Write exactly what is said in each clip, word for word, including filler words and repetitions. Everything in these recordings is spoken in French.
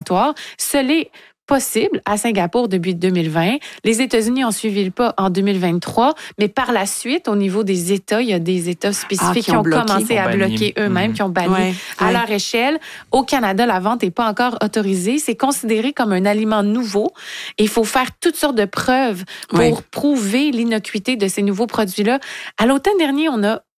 laboratoire. Ce l'est possible à Singapour depuis deux mille vingt. Les États-Unis ont suivi le pas en deux mille vingt-trois, mais par la suite, au niveau des États, il y a des États spécifiques ah, qui, qui ont, ont commencé à bloquer eux-mêmes, mmh. qui ont banni ouais, à ouais. leur échelle. Au Canada, la vente n'est pas encore autorisée. C'est considéré comme un aliment nouveau. Et il faut faire toutes sortes de preuves pour ouais. prouver l'innocuité de ces nouveaux produits-là. À l'automne dernier, on a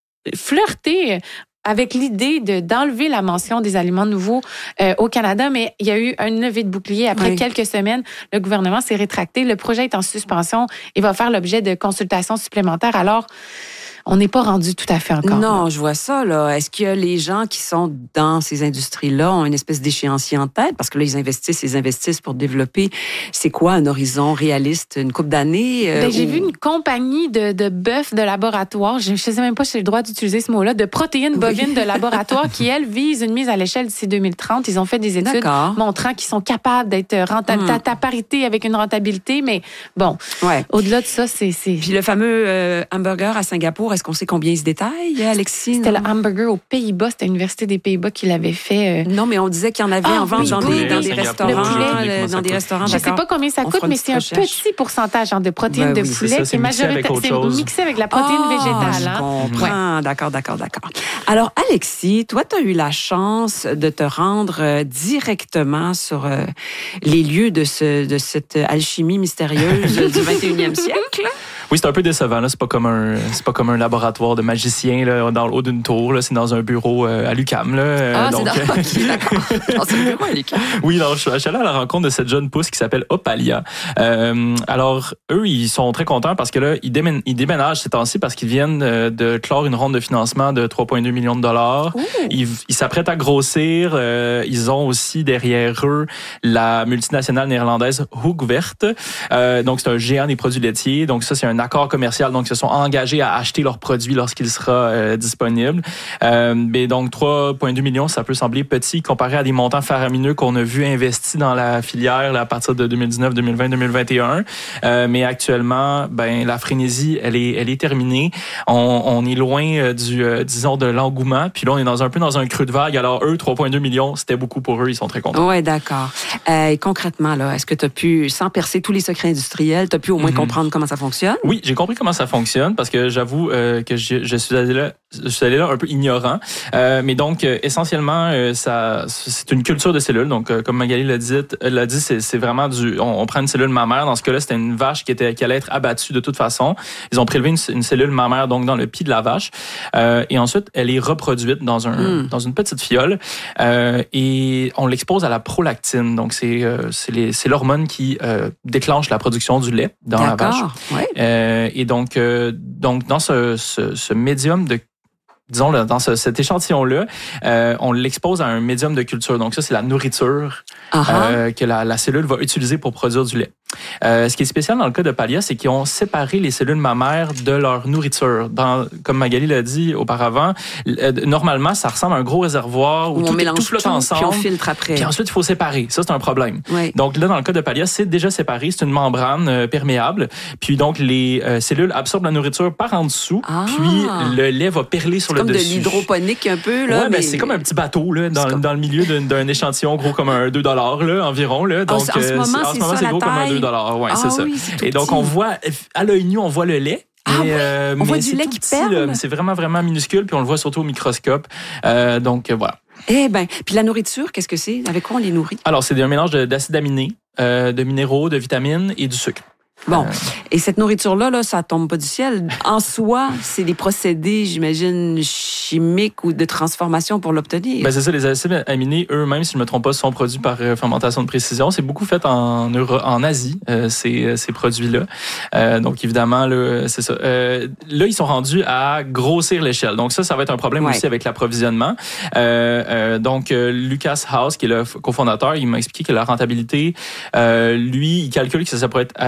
flirté avec l'idée de, d'enlever la mention des aliments nouveaux euh, au Canada, mais il y a eu une levée de bouclier. Après oui. quelques semaines, le gouvernement s'est rétracté. Le projet est en suspension et va faire l'objet de consultations supplémentaires. Alors, on n'est pas rendu tout à fait encore. Non, là. je vois ça. Là. Est-ce que les gens qui sont dans ces industries-là ont une espèce d'échéancier en tête? Parce que là, ils investissent, ils investissent pour développer. C'est quoi un horizon réaliste? Une couple d'années? Euh, ben, j'ai ou... vu une compagnie de, de bœuf de laboratoire, je ne sais même pas si j'ai le droit d'utiliser ce mot-là, de protéines bovines oui. de laboratoire qui, elles, visent une mise à l'échelle d'ici deux mille trente. Ils ont fait des études D'accord. montrant qu'ils sont capables d'être rentables, hum. à parité avec une rentabilité, mais bon, ouais. au-delà de ça, c'est... c'est... Puis le fameux euh, hamburger à Singapour, est-ce qu'on sait combien il se détaille, Alexis? C'était non? le hamburger aux Pays-Bas. C'était l'Université des Pays-Bas qui l'avait fait. Euh... Non, mais on disait qu'il y en avait ah, en vente oui, dans, oui, des, dans des restaurants. Le dans des restaurants, je ne sais pas combien ça coûte, mais c'est un petit pourcentage hein, de protéines ben, de oui, poulet ça, qui est majoritaire. C'est mixé avec la protéine oh, végétale. Je hein. comprends. Ouais. D'accord, d'accord, d'accord. Alors, Alexis, toi, tu as eu la chance de te rendre euh, directement sur euh, les lieux de, ce, de cette alchimie mystérieuse du vingt et unième siècle. Oui, c'est un peu décevant. Là. C'est pas comme un, c'est pas comme un laboratoire de magiciens là, dans le haut d'une tour. Là. C'est dans un bureau euh, à l'U Q A M. Là. Ah, donc, c'est dans... okay, d'accord. Dans un bureau à l'U Q A M. Oui, alors, je suis allé à la rencontre de cette jeune pousse qui s'appelle Opalia. Euh, alors, eux, ils sont très contents parce que là, ils, démén- ils déménagent ces temps-ci parce qu'ils viennent euh, de clore une ronde de financement de trois virgule deux millions de dollars. Ils, ils s'apprêtent à grossir. Euh, ils ont aussi derrière eux la multinationale néerlandaise Hoogvert. Euh, donc, c'est un géant des produits laitiers. Donc, ça, c'est un accord commercial, donc ils se sont engagés à acheter leurs produits lorsqu'il sera euh, disponible. Euh, mais donc trois virgule deux millions, ça peut sembler petit comparé à des montants faramineux qu'on a vu investis dans la filière là, à partir de deux mille dix-neuf, deux mille vingt, deux mille vingt et un. Euh, mais actuellement, ben la frénésie, elle est, elle est terminée. On, on est loin euh, du, euh, disons, de l'engouement. Puis là, on est dans un peu dans un creux de vague. Alors eux, trois virgule deux millions, c'était beaucoup pour eux. Ils sont très contents. Oui, d'accord. Euh, et concrètement, là, est-ce que tu as pu, sans percer tous les secrets industriels, tu as pu au moins mm-hmm. comprendre comment ça fonctionne? Oui, j'ai compris comment ça fonctionne parce que j'avoue euh, que je, je suis allé là, je suis allé là un peu ignorant. Euh, mais donc euh, essentiellement, euh, ça, c'est une culture de cellules. Donc euh, comme Magali l'a dit, l'a dit, c'est, c'est vraiment du, on, on prend une cellule mammaire. Dans ce cas-là, c'était une vache qui était, qui allait être abattue de toute façon. Ils ont prélevé une, une cellule mammaire donc dans le pied de la vache euh, et ensuite elle est reproduite dans un, mm. dans une petite fiole euh, et on l'expose à la prolactine. Donc c'est, euh, c'est, les, c'est l'hormone qui euh, déclenche la production du lait dans D'accord. la vache. Ouais. Euh, et donc euh, donc dans ce, ce, ce médium de disons, dans ce, cet échantillon-là, euh, on l'expose à un médium de culture. Donc ça, c'est la nourriture euh, que la, la cellule va utiliser pour produire du lait. Euh, ce qui est spécial dans le cas de Palia, c'est qu'ils ont séparé les cellules mammaires de leur nourriture. Dans, comme Magali l'a dit auparavant, euh, normalement, ça ressemble à un gros réservoir où, où tout, on mélange tout flotte ensemble. Puis on filtre après. Puis ensuite, il faut séparer. Ça, c'est un problème. Oui. Donc là, dans le cas de Palia, c'est déjà séparé. C'est une membrane euh, perméable. Puis donc, les euh, cellules absorbent la nourriture par en dessous. Ah. Puis le lait va perler sur c'est le dessus. Comme de l'hydroponique un peu. Là, ouais, mais... ben, c'est comme un petit bateau là, dans, comme... dans le milieu d'un, d'un échantillon gros comme un deux dollars là, environ. Là. Donc, en, en ce moment, c'est, en ce moment, ça, c'est gros taille. comme un deux dollars. Ouais, ah, c'est ça. Oui, c'est et donc, petit. on voit, à l'œil nu, on voit le lait. Ah mais, oui, euh, on voit mais du lait qui petit, perle. Là, mais c'est vraiment, vraiment minuscule, puis on le voit surtout au microscope. Euh, donc, euh, voilà. Eh bien, puis la nourriture, qu'est-ce que c'est? Avec quoi on les nourrit? Alors, c'est un mélange de, d'acides aminés, euh, de minéraux, de vitamines et du sucre. Bon, euh... et cette nourriture-là, là, ça tombe pas du ciel. En soi, c'est des procédés, j'imagine, chimiques ou de transformation pour l'obtenir. Ben c'est ça, les acides aminés, eux-mêmes, si je ne me trompe pas, sont produits par euh, fermentation de précision. C'est beaucoup fait en, Euro- en Asie, euh, ces, ces produits-là. Euh, donc, évidemment, là, c'est ça. Euh, là, ils sont rendus à grossir l'échelle. Donc, ça, ça va être un problème ouais. aussi avec l'approvisionnement. Euh, euh, donc, euh, Lucas House, qui est le cofondateur, il m'a expliqué que la rentabilité, euh, lui, il calcule que ça, ça pourrait être à, à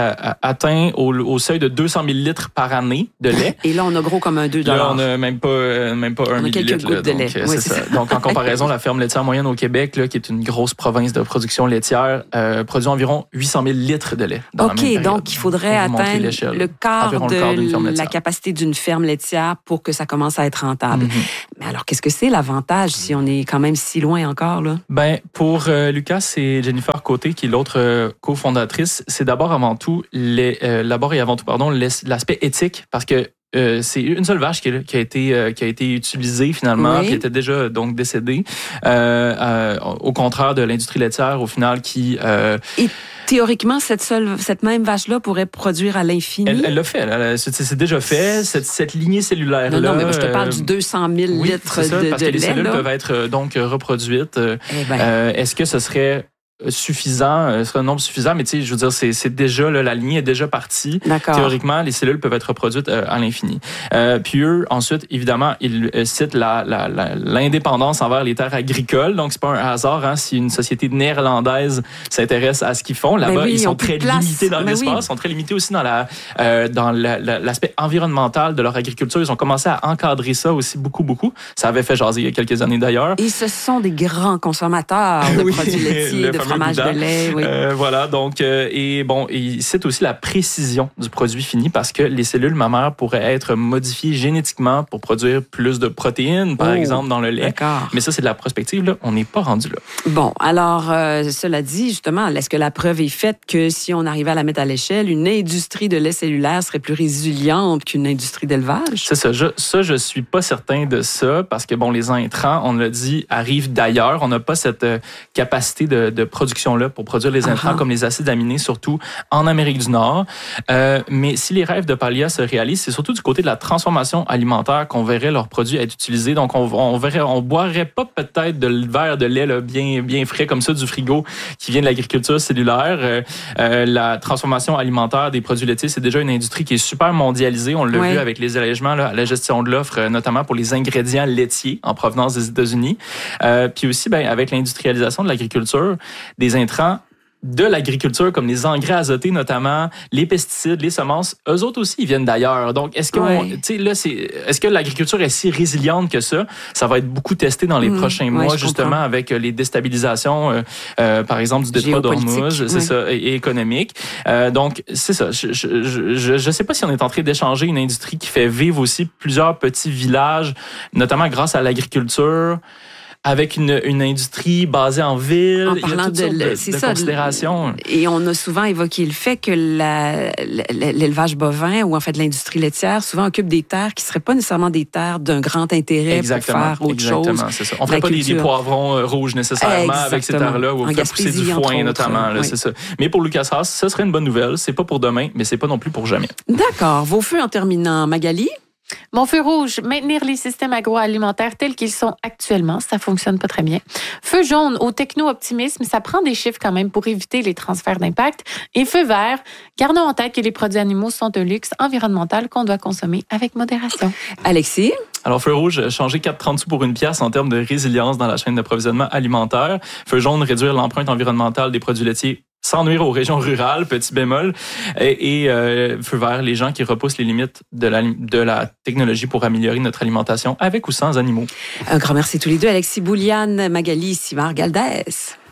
atteint au, au seuil de deux cent mille litres par année de lait. Et là, on a gros comme un deux dollars. Là, on a même pas, même pas un millilitre. Quelques gouttes là, de lait. Donc, oui, c'est ça. Donc, en comparaison, la ferme laitière moyenne au Québec, là, qui est une grosse province de production laitière, euh, produit environ huit cent mille litres de lait. Dans OK, la même donc il faudrait atteindre le quart Environ de le quart d'une ferme la capacité d'une ferme laitière pour que ça commence à être rentable. Mm-hmm. Mais alors, qu'est-ce que c'est l'avantage si on est quand même si loin encore, là? Ben, pour euh, Lucas et Jennifer Côté, qui est l'autre euh, cofondatrice, c'est d'abord avant tout, les, euh, d'abord et avant tout, pardon, l'aspect éthique, parce que Euh, c'est une seule vache qui a, qui a été euh, qui a été utilisée finalement, oui. qui était déjà donc décédée. Euh, euh, au contraire de l'industrie laitière, au final, qui euh, Et théoriquement, cette seule cette même vache-là pourrait produire à l'infini. Elle, elle l'a fait. Elle, c'est, c'est déjà fait. Cette, cette lignée cellulaire là. Non, non, mais moi, je te parle du deux cent mille oui, litres c'est ça, de, parce de que les lait, cellules là. peuvent être donc reproduites. Eh ben. euh, est-ce que ce serait suffisant, ce serait un nombre suffisant, mais tu sais, je veux dire, c'est, c'est déjà, là, la lignée est déjà partie. D'accord. Théoriquement, les cellules peuvent être reproduites euh, à l'infini. Euh, puis eux, ensuite, évidemment, ils euh, citent la, la, la, l'indépendance envers les terres agricoles. Donc, c'est pas un hasard, hein, si une société néerlandaise s'intéresse à ce qu'ils font. Là-bas, oui, ils, ils sont très limités dans mais l'espace, oui. sont très limités aussi dans la, euh, dans la, la, l'aspect environnemental de leur agriculture. Ils ont commencé à encadrer ça aussi beaucoup, beaucoup. Ça avait fait jaser il y a quelques années d'ailleurs. Et ce sont des grands consommateurs de oui, produits laitiers, de fromage, de lait. Oui. Euh, voilà, donc, euh, et bon, il cite aussi la précision du produit fini parce que les cellules mammaires pourraient être modifiées génétiquement pour produire plus de protéines, par oh, exemple, dans le lait. D'accord. Mais ça, c'est de la prospective, là. On n'est pas rendu là. Bon, alors, euh, cela dit, justement, est-ce que la preuve est faite que si on arrivait à la mettre à l'échelle, une industrie de lait cellulaire serait plus résiliente qu'une industrie d'élevage? C'est ça. Je, ça, je suis pas certain de ça parce que, bon, les intrants, on l'a dit, arrivent d'ailleurs. On n'a pas cette euh, capacité de, de production-là pour produire les intrants uh-huh. comme les acides aminés, surtout en Amérique du Nord. Euh, mais si les rêves de Palia se réalisent, c'est surtout du côté de la transformation alimentaire qu'on verrait leurs produits être utilisés. Donc, on, on verrait, on boirait pas peut-être de verre de lait là, bien, bien frais comme ça du frigo qui vient de l'agriculture cellulaire. Euh, euh, la transformation alimentaire des produits laitiers, c'est déjà une industrie qui est super mondialisée. On l'a oui. vu avec les allègements là, à la gestion de l'offre, euh, notamment pour les ingrédients laitiers en provenance des États-Unis. Euh, puis aussi, ben, avec l'industrialisation de l'agriculture, des intrants de l'agriculture, comme les engrais azotés notamment, les pesticides, les semences, eux autres aussi, ils viennent d'ailleurs. Donc, est-ce que, ouais. tu sais, là, c'est, est-ce que l'agriculture est si résiliente que ça? Ça va être beaucoup testé dans les mmh, prochains mois, ouais, justement, comprends. Avec les déstabilisations, euh, euh, par exemple, du détroit d'Ormuz, c'est ouais. ça, et, et économique. Euh, donc, c'est ça. Je, je, je, je sais pas si on est en train d'échanger une industrie qui fait vivre aussi plusieurs petits villages, notamment grâce à l'agriculture, avec une, une industrie basée en ville. En parlant il y a toutes de, sortes de, c'est de ça, considérations. Et on a souvent évoqué le fait que la, l'élevage bovin ou en fait l'industrie laitière souvent occupe des terres qui ne seraient pas nécessairement des terres d'un grand intérêt exactement, pour faire autre exactement, chose. C'est ça. On ne ferait pas des, des poivrons rouges nécessairement exactement. Avec ces terres-là, où on fait pousser du foin notamment. Là, oui. c'est ça. Mais pour Lucas Haas, ça serait une bonne nouvelle. C'est pas pour demain, mais c'est pas non plus pour jamais. D'accord. Vos feux en terminant, Magali? Mon feu rouge, maintenir les systèmes agroalimentaires tels qu'ils sont actuellement. Ça fonctionne pas très bien. Feu jaune, au techno-optimisme, ça prend des chiffres quand même pour éviter les transferts d'impact. Et feu vert, gardons en tête que les produits animaux sont un luxe environnemental qu'on doit consommer avec modération. Alexis? Alors, feu rouge, changer quatre trente sous pour une pièce en termes de résilience dans la chaîne d'approvisionnement alimentaire. Feu jaune, réduire l'empreinte environnementale des produits laitiers sans nuire aux régions rurales, petit bémol. Et, et euh, feu vert, les gens qui repoussent les limites de la, de la technologie pour améliorer notre alimentation avec ou sans animaux. Un grand merci tous les deux. Alexis Bouliane, Magali Simard-Galdès.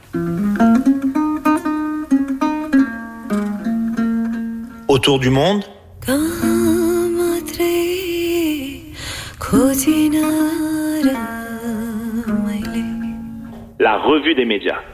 Autour du monde. La revue des médias.